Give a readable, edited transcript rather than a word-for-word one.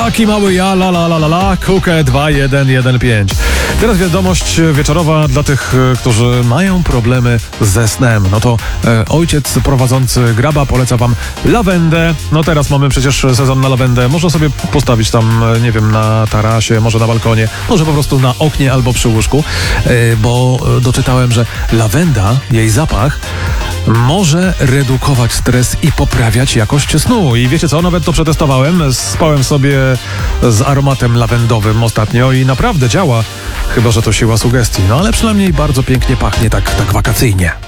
Taki mały ja, la, Kukę 2115. Teraz wiadomość wieczorowa dla tych, którzy mają problemy ze snem. No to ojciec prowadzący Graba poleca wam lawendę. No teraz mamy przecież sezon na lawendę. Można sobie postawić tam, nie wiem, na tarasie, może na balkonie, może po prostu na oknie albo przy łóżku, bo doczytałem, że lawenda, jej zapach może redukować stres i poprawiać jakość snu. I wiecie co, nawet to przetestowałem. Spałem sobie z aromatem lawendowym ostatnio i naprawdę działa. Chyba że to siła sugestii. No ale przynajmniej bardzo pięknie pachnie tak wakacyjnie.